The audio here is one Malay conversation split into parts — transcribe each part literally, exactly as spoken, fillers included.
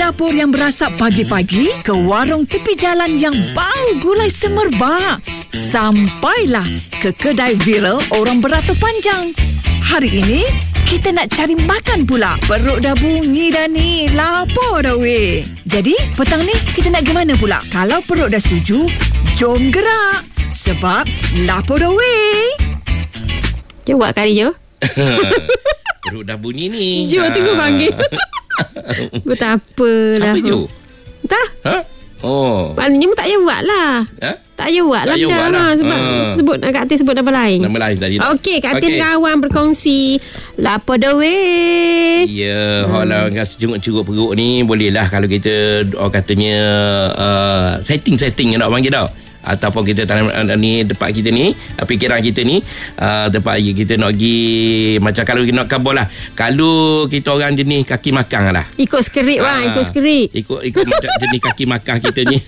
dapur yang berasap pagi-pagi ke warung tepi jalan yang bau gulai semerbak, sampailah ke kedai viral orang beratur panjang. Hari ini kita nak cari makan pula. Perut dah bunyi dah ni, lapar dah weh. Jadi petang ni kita nak ke mana pula? Kalau perut dah setuju, jom gerak. Sebab lapar dah weh. Jom buat kali je. Perut dah bunyi ni. Jo, ha. Tunggu panggil. Betapalah. Apa Jo? Tak? Ha? Oh. Maknanya mu tak payah buat lah. Ha? Tak payah buat lah. Tak payah buat lah. Sebab Ha. sebut Kak Tin sebut nama lain. Nama lain tadi. Okey, Kak Tin Okey. kawan berkongsi. Lapar dah weh. Ya, hmm. kalau rasa jenguk-jenguk perut ni, bolehlah kalau kita orang katanya uh, setting-setting nak panggil tau. Ataupun kita tanam uh, ni tempat kita ni, uh, fikiran kita ni uh, tempat kita nak pergi, macam kalau kita nak kabur lah, kalau kita orang jenis kaki makan lah, Ikut skrip lah, Ah, ikut skrip. Ikut ikut macam jenis kaki makan kita ni.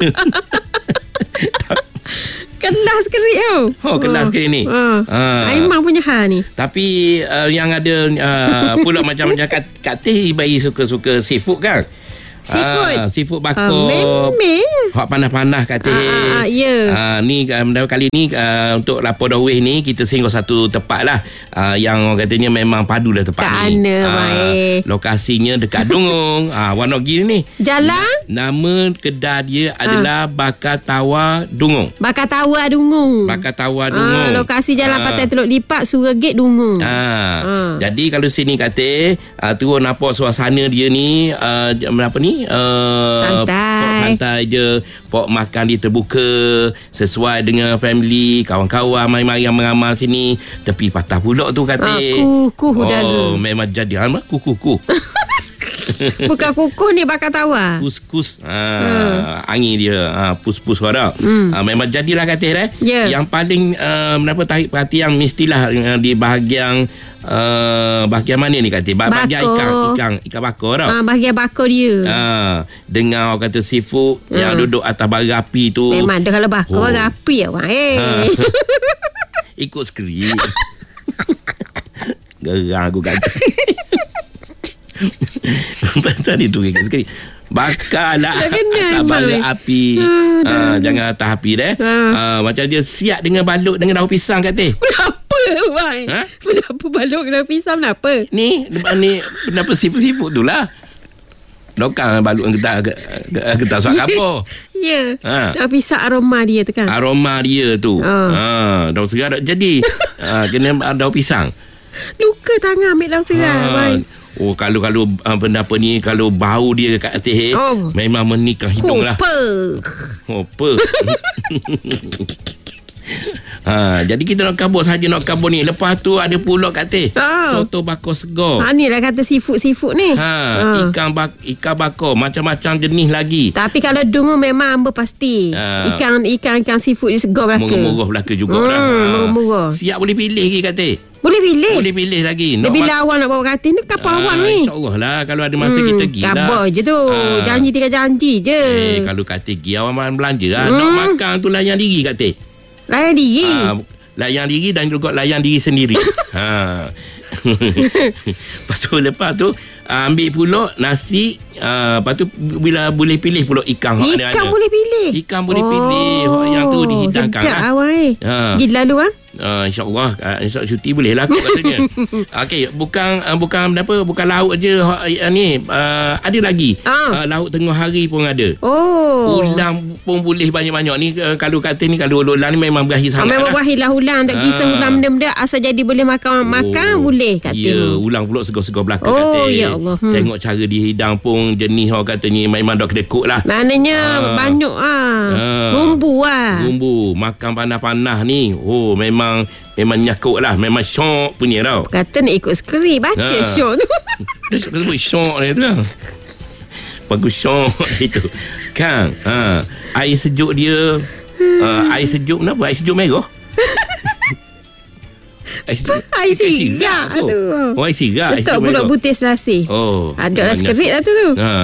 Kelas skrip tau. Oh, kelas skrip ni. Ha. Ah. Aimang punya hal ni. Tapi uh, yang ada uh, pula macam-macam kat, kat teh bayi suka-suka seafood kan. Seafood. Ah, seafood Ah, bakar. memeh. Hak panas-panas kat teh. Ah, ah, ah, ya. Ah, ni um, kali ni uh, untuk lapar dawih ni kita singgah satu tempat lah uh, yang orang katanya memang padu lah tempat Kat ni. mana, Ah, baik? lokasinya dekat Dungong. Ah, warna gini ni. Jalan Nama kedai dia adalah Bakar Tawa Dungong. Bakar Tawa Dungung. Bakar Tawa Ah, Dungong. lokasi Jalan Ah. Pantai Teluk Lipat, Suragate Dungung. Ha. Ha. Jadi kalau sini kata uh, turun nampak suasana dia ni uh, apa ni uh, Santai. pok santai je, pok makan dia terbuka sesuai dengan family, kawan-kawan mari-mari yang meramal sini, tepi patah pulak tu kata. Ah, kukuh oh, udara. memang jadi apa kukuh-kuh. Bukan kukuh ni Bakar Tawa. Kus-kus ha, hmm. angin dia ha, pus-pus suara hmm. ha, memang jadilah kata eh. Yeah. Yang paling uh, menapa tarik perhatian mestilah uh, di bahagian uh, bahagian mana ni kata bahagian Bakar. ikan ikan ikan bakar tau. Ah, bahagian bakar dia. Ha, dengan orang kata seafood hmm. yang duduk atas bara api tu. Memang dah kalau bakar Oh. oh. api awak eh. Ha. Ikut skrip. Gerang aku kata. Pasal itu ikut skrip. Bakarlah Tak kena, atas bara Iman. api. Ah, Ha, jangan atas api deh. Ha. Ha, macam dia siap dengan balut dengan daun pisang kata. Kenapa, Wan? Ha? Kenapa balok kena pisang kenapa? Ni ni kenapa siput-siput tu lah. Lokal balut getah getah suat kapur. Ya. Ha. Dah pisang aroma dia tu kan. Aroma dia tu. Oh. Ha, daun segar tak jadi. Ha, kena daun pisang. Luka tangan ambil daun segar, Wan. Oh, kalau kalau uh, benda apa ni, kalau bau dia kat atas Oh. memang menikah hidung lah. Apa? Oh, apa? Ha, jadi kita nak kabur saja nak kabur ni. Lepas tu ada pula kat teh. Oh. Soto bakar segar. Ha, ni lah kata seafood-seafood ni. Ha, Ha. ikan bak ikan bakar macam-macam jenis lagi. Tapi kalau dungu memang ambil pasti. Ha. Ikan ikan ikan seafood ni segar belaka. Murah-murah belaka juga Hmm, dah. Ha. murah-murah. Siap boleh pilih lagi kat teh. Boleh pilih. Boleh pilih lagi. Dia Nak bila ma- awak nak bawa katil ni kapal Ah, awak ni. InsyaAllah lah. Kalau ada masa Hmm, kita pergi lah. kabar je tu. Ah. Janji tinggal janji je. Eh, kalau kata pergi awak malam belanja lah. Hmm. Nak makan tu layan diri kat teh. Layan diri. Ha, layan diri dan juga layan diri sendiri. ha. Lepas tu lepas tu uh, ambil pula nasi, uh, lepas tu bila boleh pilih pula ikan. hak Ikan ada. boleh pilih. Ikan boleh pilih. Hak yang tu dihidangkan sedap lah. awak eh. Ha. Pergi lalu kan? Uh, InsyaAllah uh, InsyaAllah cuti boleh lah katanya. Okey, bukan uh, bukan apa bukan laut je uh, ni uh, ada lagi. Ah. Uh, laut tengah hari pun ada. Oh. Ulang pun boleh banyak-banyak ni. uh, Kalau kata ni kalau ulang ni memang berakhir Ah, sangat memang lah. wahid lah ulang. Tak kisah Ah. ulang benda-benda. Asal jadi boleh makan makan boleh kata Ya, ni. ulang pula segar-segar belaka Oh, kata. ya Allah. Hmm. Tengok cara dihidang pun jenis orang katanya memang dah kedekut lah. Maknanya Ah. banyak ah. Ah. Rumbu ah. Bumbu makan panas-panas ni. Oh, memang memang nyakut lah. Memang syok punya tau. Kata nak ikut skrip baca Ah. show tu. Dia suka sebut syok ni tu lah. Bagus syok itu. Kan? Ha. Air sejuk dia. Uh, air sejuk kenapa? Air sejuk merah? Air sejuk. Air sigar tu. tu. Oh, air sigar. Air Betul sejuk pula merah. butir selasih. Oh. Ada lah banyak. skrip lah tu tu. Ha.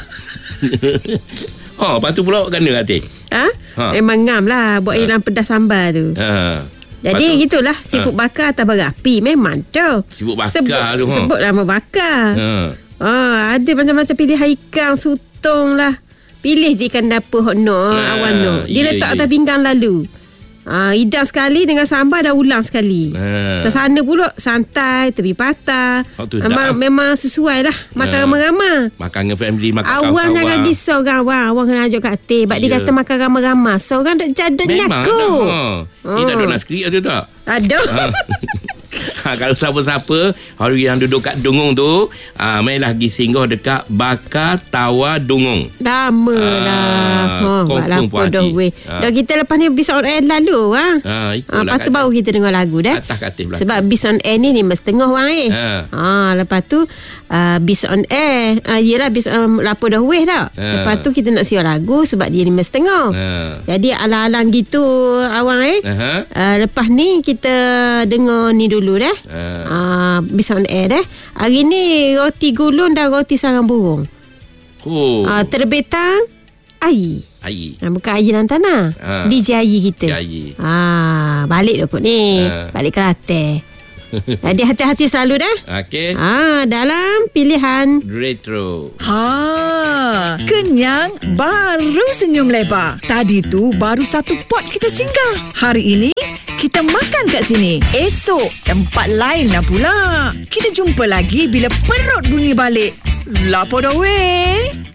Oh, lepas tu pula kena hati. Ha? Ha. Memang ngam lah buat hilang pedas sambal tu. Ha. Jadi Lepas tu- gitulah seafood bakar atas bara api. Memang tu. Sibuk bakar sebut, tu. Ha. Sebut nama bakar. Ha. Ah, ada macam-macam pilihan ikan, soto, potong lah. Pilih je ikan dapur hok no, Ah, awan no. Dia ya, letak ya. atas pinggan lalu. Ah, hidang sekali dengan sambal dah ulang sekali. Ah. Suasana pula santai, tepi patah. Oh, tu memang, dah. memang sesuai lah. Makan Ah. ramai-ramai. Makan dengan family, makan Awang kawan-kawan. jangan pergi seorang. Awang, awang kena ajak kat Teh. Sebab dia Ya. kata makan ramai-ramai. Seorang tak jadi Memang nyaku. dah. Ha. Dia tak ada Oh. nak skrip tu tak? Aduh. Ha. Ha, kalau siapa-siapa hari yang duduk kat Dungong tu, ha, mainlah pergi singgah dekat Bakar Tawa Dungong. Lama Ah, dah. Oh, buat confirm lapar Puan dah Haji. weh. Ah. Dah kita lepas ni bis on air lalu ah. Ha, Ah, ikutlah lepas tu kat- baru kita dengar lagu dah. atas katil belakang. Sebab bis on air ni lima setengah wang eh. Ha. Ah, lepas tu uh, bis on air. Ah, yelah bis um, lapar dah weh dah. Ha. Lepas tu kita nak siar lagu sebab dia lima setengah. Ha. Jadi alang-alang gitu awang eh. Aha. Uh, lepas ni kita dengar ni dulu dah. Ha. Ah, bis on air dah. Hari ni roti gulung dan roti sarang burung. Oh. Ah, terbitan air. Air. Ha, bukan air dalam tanah. Ha. D J air kita. D J air. Ah, balik dah kot ni. Ha. Balik Kelantan. Jadi hati-hati selalu dah. Okey. Ah, dalam pilihan. Retro. Ha, kenyang baru senyum lebar. Tadi tu baru satu pot kita singgah. Hari ini kita makan kat sini. Esok tempat lain lah pula. Kita jumpa lagi bila perut bunyi balik. Lapor dah weh.